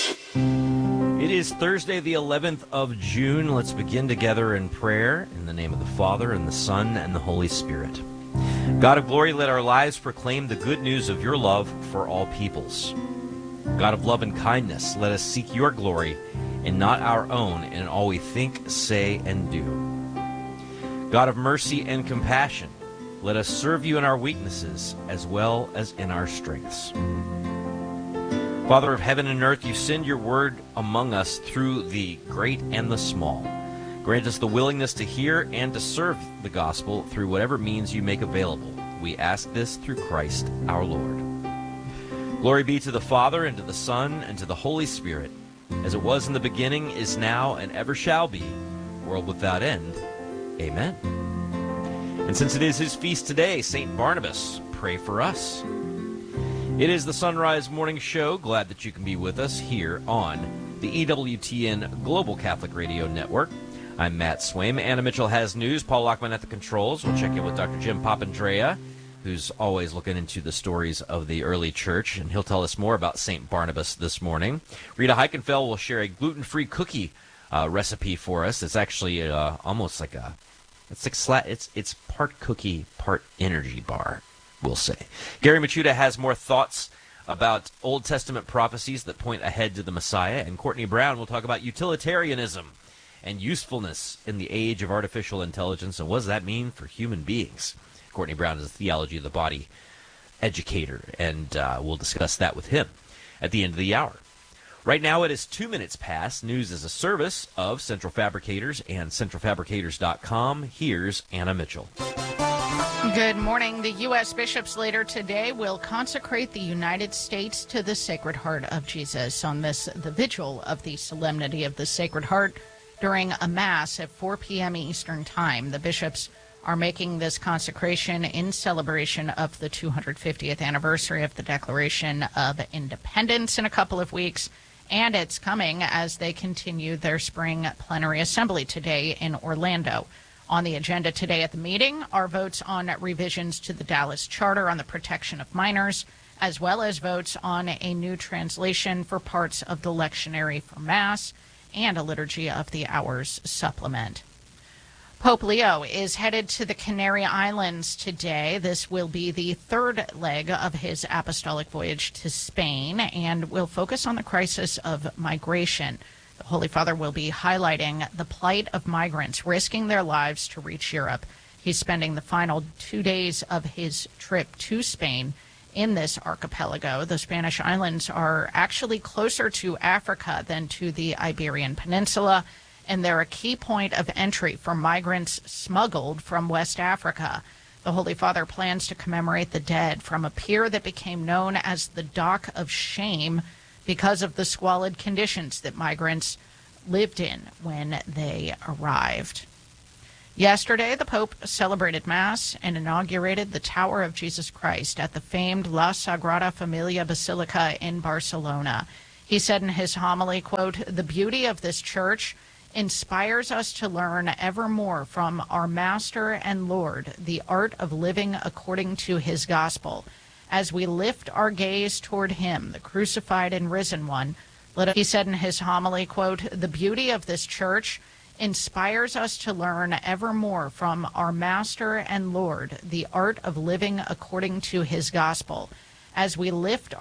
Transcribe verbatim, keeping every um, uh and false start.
It is Thursday, the eleventh of June. Let's begin together in prayer in the name of the Father, and the Son, and the Holy Spirit. God of glory, let our lives proclaim the good news of your love for all peoples. God of love and kindness, let us seek your glory and not our own in all we think, say, and do. God of mercy and compassion, let us serve you in our weaknesses as well as in our strengths. Father of heaven and earth, you send your word among us through the great and the small. Grant us the willingness to hear and to serve the gospel through whatever means you make available. We ask this through Christ our Lord. Glory be to the Father, and to the Son, and to the Holy Spirit, as it was in the beginning, is now, and ever shall be, world without end. Amen. And since it is his feast today, Saint Barnabas, pray for us. It is the Sunrise Morning Show. Glad that you can be with us here on the E W T N Global Catholic Radio Network. I'm Matt Swaim. Anna Mitchell has news. Paul Lockman at the controls. We'll check in with Doctor Jim Papandrea, who's always looking into the stories of the early church, and he'll tell us more about Saint Barnabas this morning. Rita Heikenfeld will share a gluten-free cookie uh, recipe for us. It's actually uh, almost like a, it's like slat, it's it's part cookie, part energy bar, we'll say. Gary Machuda has more thoughts about Old Testament prophecies that point ahead to the Messiah, and Courtney Brown will talk about utilitarianism and usefulness in the age of artificial intelligence, and what does that mean for human beings? Courtney Brown is a theology of the body educator, and uh, we'll discuss that with him at the end of the hour. Right now it is two minutes past. News is a service of Central Fabricators and central fabricators dot com. Here's Anna Mitchell. Good morning. The U S bishops later today will consecrate the United States to the Sacred Heart of Jesus on this, the vigil of the Solemnity of the Sacred Heart, during a Mass at four p.m. Eastern Time. The bishops are making this consecration in celebration of the two hundred fiftieth anniversary of the Declaration of Independence in a couple of weeks, and it's coming as they continue their spring plenary assembly today in Orlando. On the agenda today at the meeting are votes on revisions to the Dallas Charter on the protection of minors, as well as votes on a new translation for parts of the lectionary for Mass and a Liturgy of the Hours supplement. Pope Leo is headed to the Canary Islands today. This will be the third leg of his apostolic voyage to Spain and will focus on the crisis of migration. The Holy Father will be highlighting the plight of migrants risking their lives to reach Europe. He's spending the final two days of his trip to Spain in this archipelago. The Spanish islands are actually closer to Africa than to the Iberian Peninsula, and they're a key point of entry for migrants smuggled from West Africa. The Holy Father plans to commemorate the dead from a pier that became known as the Dock of Shame because of the squalid conditions that migrants lived in when they arrived. Yesterday, the Pope celebrated Mass and inaugurated the Tower of Jesus Christ at the famed La Sagrada Familia Basilica in Barcelona. He said in his homily, quote, "The beauty of this church inspires us to learn ever more from our Master and Lord the art of living according to his gospel. As we lift our gaze toward him, the crucified and risen one," let us, he said in his homily, quote, "The beauty of this church inspires us to learn ever more from our Master and Lord the art of living according to his gospel. As we lift